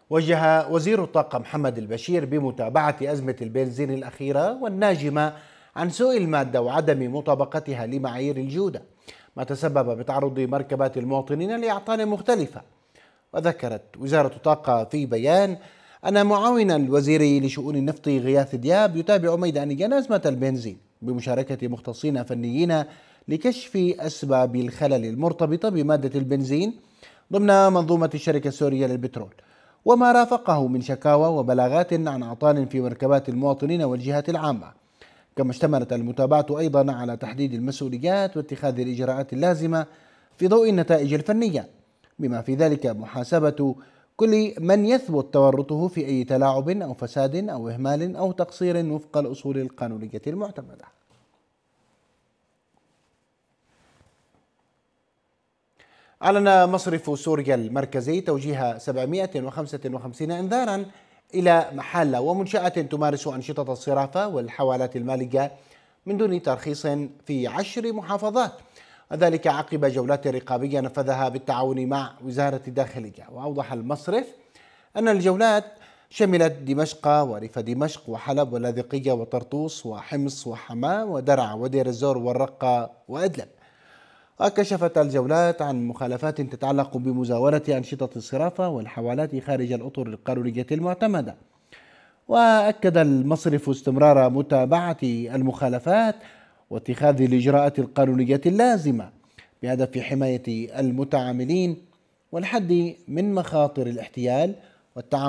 وجه وزير الطاقة محمد البشير بمتابعة أزمة البنزين الأخيرة والناجمة عن سوء المادة وعدم مطابقتها لمعايير الجودة، ما تسبب بتعرض مركبات المواطنين لأعطال مختلفة. وذكرت وزارة الطاقة في بيان أن معاون الوزير لشؤون النفط غياث دياب يتابع ميدانيا أزمة البنزين بمشاركة مختصين فنيين لكشف أسباب الخلل المرتبطة بمادة البنزين ضمن منظومة الشركة السورية للبترول، وما رافقه من شكاوى وبلاغات عن أعطال في مركبات المواطنين والجهات العامة. كما اشتملت المتابعة أيضا على تحديد المسؤوليات واتخاذ الإجراءات اللازمة في ضوء النتائج الفنية، بما في ذلك محاسبة كل من يثبت تورطه في أي تلاعب أو فساد أو إهمال أو تقصير وفق الأصول القانونية المعتمدة. أعلن مصرف سوريا المركزي توجيه 755 إنذارا إلى محال ومنشآت تمارس أنشطة الصرافة والحوالات المالية من دون ترخيص في 10 محافظات، وذلك عقب جولات رقابية نفذها بالتعاون مع وزارة الداخلية. وأوضح المصرف أن الجولات شملت دمشق وريف دمشق وحلب واللاذقية وطرطوس وحمص وحماة ودرعا ودير الزور والرقة وإدلب. وكشفت الجولات عن مخالفات تتعلق بمزاولة أنشطة الصرافة والحوالات خارج الأطر القانونية المعتمدة. وأكد المصرف استمرار متابعة المخالفات واتخاذ الإجراءات القانونية اللازمة بهدف حماية المتعاملين والحد من مخاطر الاحتيال والتعامل